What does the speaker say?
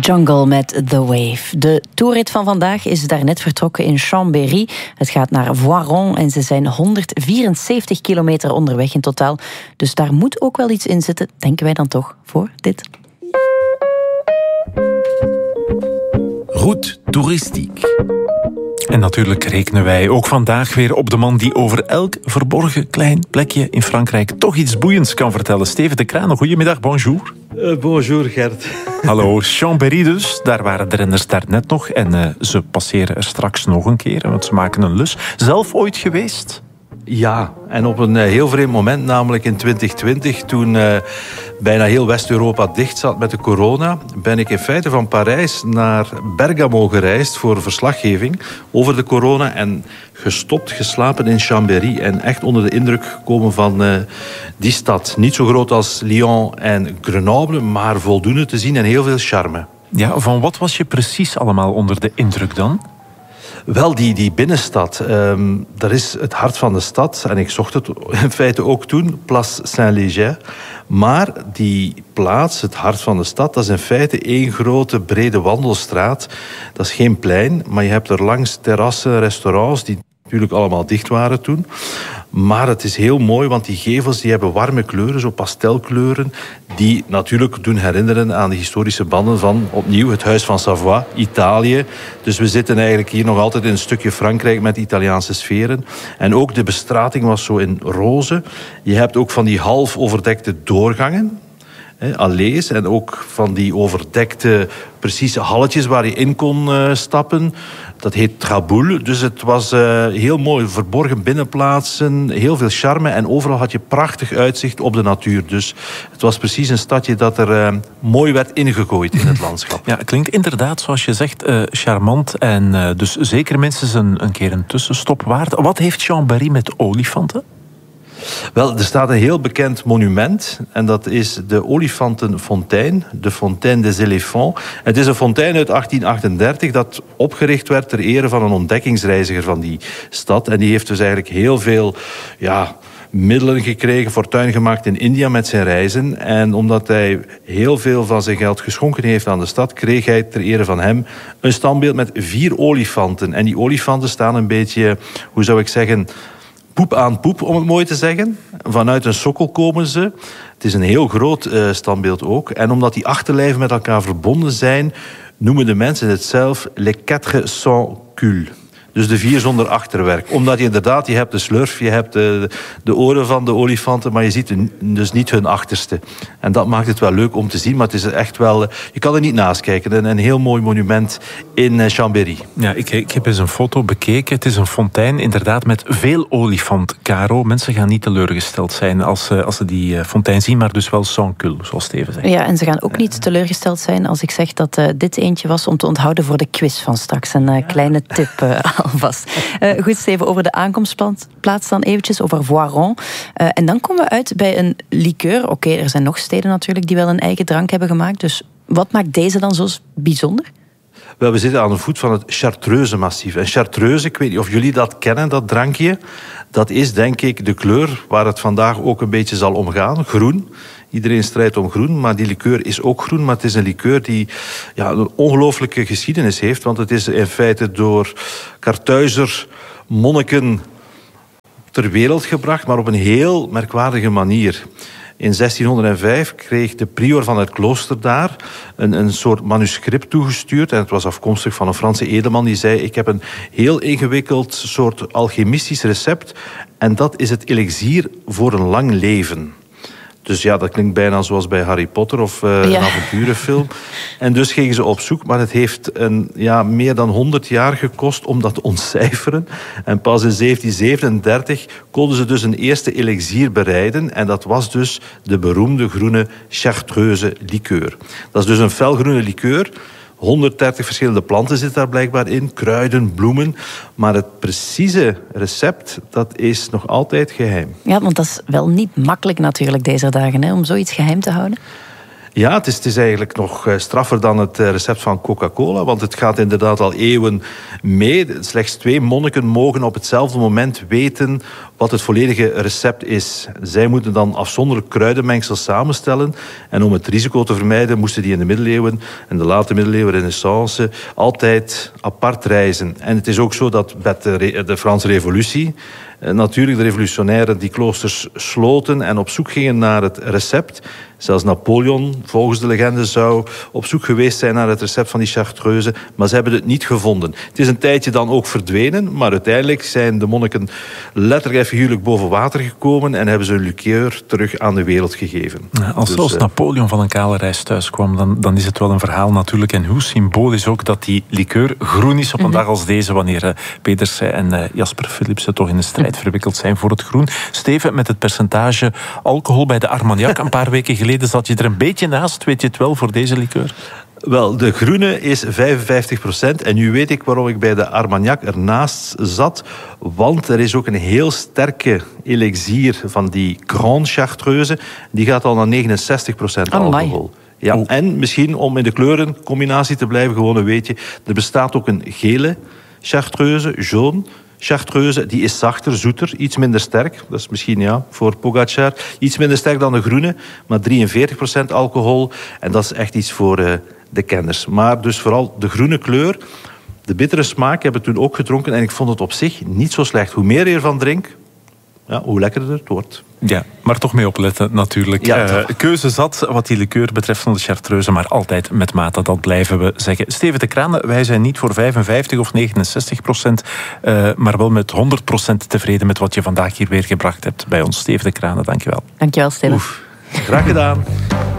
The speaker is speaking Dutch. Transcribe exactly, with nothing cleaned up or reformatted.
Jungle met The Wave. De toerrit van vandaag is daarnet vertrokken in Chambéry. Het gaat naar Voiron en ze zijn honderdvierenzeventig kilometer onderweg in totaal. Dus daar moet ook wel iets in zitten, denken wij dan toch, voor dit. Route toeristiek. En natuurlijk rekenen wij ook vandaag weer op de man die over elk verborgen klein plekje in Frankrijk toch iets boeiends kan vertellen. Steven de Kraan, goedemiddag, bonjour. Uh, bonjour Gert. Hallo, Chambéry dus. Daar waren de renners daarnet nog en uh, ze passeren er straks nog een keer, want ze maken een lus. Zelf ooit geweest? Ja, en op een uh, heel vreemd moment, namelijk in twintig twintig, toen uh, bijna heel West-Europa dicht zat met de corona, ben ik in feite van Parijs naar Bergamo gereisd voor verslaggeving over de corona en gestopt, geslapen in Chambéry en echt onder de indruk gekomen van uh, die stad. Niet zo groot als Lyon en Grenoble, maar voldoende te zien en heel veel charme. Ja, van wat was je precies allemaal onder de indruk dan? Wel, die, die binnenstad, um, dat is het hart van de stad. En ik zocht het in feite ook toen, Place Saint-Léger. Maar die plaats, het hart van de stad, dat is in feite één grote brede wandelstraat. Dat is geen plein, maar je hebt er langs terrassen, restaurants die natuurlijk allemaal dicht waren toen. Maar het is heel mooi, want die gevels die hebben warme kleuren, zo pastelkleuren, die natuurlijk doen herinneren aan de historische banden van, opnieuw, het Huis van Savoie, Italië. Dus we zitten eigenlijk hier nog altijd in een stukje Frankrijk met Italiaanse sferen. En ook de bestrating was zo in roze. Je hebt ook van die half overdekte doorgangen, allees, en ook van die overdekte precieze halletjes waar je in kon uh, stappen. Dat heet Traboul. Dus het was uh, heel mooi. Verborgen binnenplaatsen, heel veel charme. En overal had je prachtig uitzicht op de natuur. Dus het was precies een stadje dat er uh, mooi werd ingegooid in het landschap. Ja, het klinkt inderdaad, zoals je zegt, uh, charmant. En uh, dus zeker minstens een, een keer een tussenstop waard. Wat heeft Chambéry met olifanten? Wel, er staat een heel bekend monument en dat is de olifantenfontein, de Fontaine des Éléphants. Het is een fontein uit achttien achtendertig dat opgericht werd ter ere van een ontdekkingsreiziger van die stad. En die heeft dus eigenlijk heel veel ja, middelen gekregen, fortuin gemaakt in India met zijn reizen. En omdat hij heel veel van zijn geld geschonken heeft aan de stad, kreeg hij ter ere van hem een standbeeld met vier olifanten. En die olifanten staan een beetje, hoe zou ik zeggen, poep aan poep, om het mooi te zeggen. Vanuit een sokkel komen ze. Het is een heel groot uh, standbeeld ook. En omdat die achterlijven met elkaar verbonden zijn, noemen de mensen het zelf les quatre sans cul. Dus de vier zonder achterwerk. Omdat je inderdaad, je hebt de slurf, je hebt de, de oren van de olifanten, maar je ziet dus niet hun achterste. En dat maakt het wel leuk om te zien, maar het is echt wel, je kan er niet naast kijken. Een, een heel mooi monument in Chambéry. Ja, ik, ik heb eens een foto bekeken. Het is een fontein, inderdaad, met veel olifant, Caro. Mensen gaan niet teleurgesteld zijn als, als ze die fontein zien, maar dus wel sans cul, zoals Steven zegt. Ja, en ze gaan ook niet teleurgesteld zijn als ik zeg dat uh, dit eentje was om te onthouden voor de quiz van straks. Een uh, kleine tip uh, alvast. Uh, goed, Steven, over de aankomstplaats dan eventjes, over Voiron. Uh, en dan komen we uit bij een liqueur. Oké, okay, er zijn nog steden natuurlijk die wel een eigen drank hebben gemaakt. Dus wat maakt deze dan zo bijzonder? Wel, we zitten aan de voet van het Chartreuse-massief. En Chartreuse, ik weet niet of jullie dat kennen, dat drankje. Dat is denk ik de kleur waar het vandaag ook een beetje zal omgaan. Groen. Iedereen strijdt om groen, maar die liqueur is ook groen. Maar het is een liqueur die ja, een ongelooflijke geschiedenis heeft. Want het is in feite door Kartuizer monniken ter wereld gebracht, maar op een heel merkwaardige manier. In zestienhonderdvijf kreeg de prior van het klooster daar een, een soort manuscript toegestuurd. En het was afkomstig van een Franse edelman die zei: ik heb een heel ingewikkeld soort alchemistisch recept. En dat is het elixier voor een lang leven. Dus ja, dat klinkt bijna zoals bij Harry Potter of uh, ja. een avonturenfilm. En dus gingen ze op zoek, maar het heeft een, ja, meer dan honderd jaar gekost om dat te ontcijferen. En pas in zeventien zevenendertig konden ze dus een eerste elixier bereiden. En dat was dus de beroemde groene Chartreuse liqueur. Dat is dus een felgroene liqueur. honderddertig verschillende planten zitten daar blijkbaar in. Kruiden, bloemen. Maar het precieze recept, dat is nog altijd geheim. Ja, want dat is wel niet makkelijk natuurlijk deze dagen, hè, om zoiets geheim te houden. Ja, het is, het is eigenlijk nog straffer dan het recept van Coca-Cola, want het gaat inderdaad al eeuwen mee. Slechts twee monniken mogen op hetzelfde moment weten wat het volledige recept is. Zij moeten dan afzonderlijk kruidenmengsels samenstellen en om het risico te vermijden moesten die in de middeleeuwen en de late middeleeuwen, renaissance, altijd apart reizen. En het is ook zo dat met de, de Franse revolutie natuurlijk de revolutionairen die kloosters sloten en op zoek gingen naar het recept. Zelfs Napoleon, volgens de legende, zou op zoek geweest zijn naar het recept van die chartreuse, maar ze hebben het niet gevonden. Het is een tijdje dan ook verdwenen, maar uiteindelijk zijn de monniken letterlijk en figuurlijk boven water gekomen en hebben ze hun liqueur terug aan de wereld gegeven. Ja, als dus, als Napoleon van een kale reis thuis kwam, dan, dan is het wel een verhaal natuurlijk. En hoe symbolisch ook dat die liqueur groen is op een mm-hmm. dag als deze, wanneer uh, Pedersen en uh, Jasper Philipsen toch in een strijd mm-hmm. verwikkeld zijn voor het groen. Steven, met het percentage alcohol bij de Armagnac een paar weken geleden zat je er een beetje naast, weet je het wel, voor deze liqueur? Wel, de groene is vijfenvijftig procent. En nu weet ik waarom ik bij de Armagnac ernaast zat. Want er is ook een heel sterke elixier van die Grande Chartreuse. Die gaat al naar negenenzestig procent alcohol. Ja, oh. En misschien om in de kleurencombinatie te blijven, gewoon een weetje. Er bestaat ook een gele Chartreuse, jaune Chartreuse, die is zachter, zoeter, iets minder sterk. Dat is misschien ja, voor Pogačar. Iets minder sterk dan de groene, maar drieënveertig procent alcohol. En dat is echt iets voor uh, de kenners. Maar dus vooral de groene kleur, de bittere smaak, hebben we toen ook gedronken. En ik vond het op zich niet zo slecht. Hoe meer je ervan drinkt, ja, hoe lekkerder het wordt. Ja, maar toch mee opletten natuurlijk. Ja, uh, keuze zat wat die liqueur betreft van de chartreuse, maar altijd met mate, dat blijven we zeggen. Steven de Kranen, wij zijn niet voor vijfenvijftig of negenenzestig procent, uh, maar wel met honderd procent tevreden met wat je vandaag hier weer gebracht hebt bij ons. Steven de Kranen, dankjewel. Dankjewel, Steven. Oef, graag gedaan.